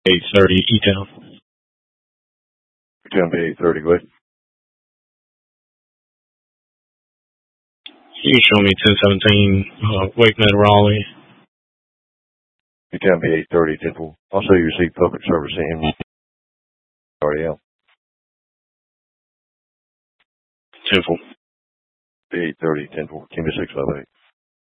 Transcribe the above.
830 E-Town. E-Town be 830, go ahead. You can show me 1017 Wakeman, Raleigh. E-Town be 830, 10-4. Also, you receive public service in RDL. 10-4. Be 830, 10-4. Give me 658.